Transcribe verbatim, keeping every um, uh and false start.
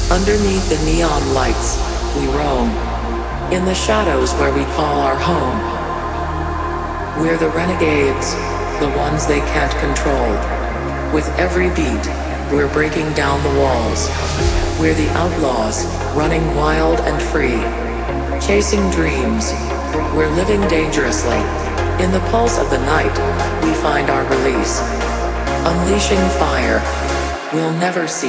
Underneath the neon lights, we roam. In the shadows where we call our home. We're the renegades, the ones they can't control. With every beat, we're breaking down the walls. We're the outlaws, running wild and free. Chasing dreams, we're living dangerously. In the pulse of the night, we find our release. Unleashing fire, we'll never cease.